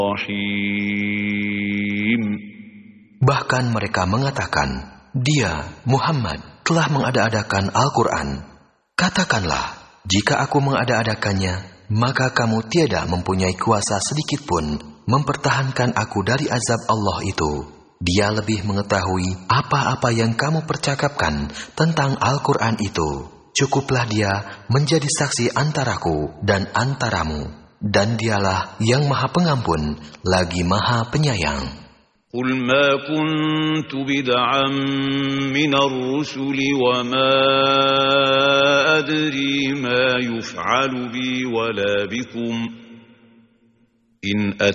الرحيم. Bahkan mereka mengatakan, Dia, Muhammad, telah mengada-adakan Al-Quran. Katakanlah, jika aku mengada-adakannya, maka kamu tiada mempunyai kuasa sedikitpun mempertahankan aku dari azab Allah itu. Dia lebih mengetahui apa-apa yang kamu percakapkan tentang Al-Quran itu. Cukuplah dia menjadi saksi antaraku dan antaramu. Dan dialah yang maha pengampun, lagi maha penyayang. قل ما كنت بدعا من الرسل وما أدري ما يفعل بي ولا بكم إن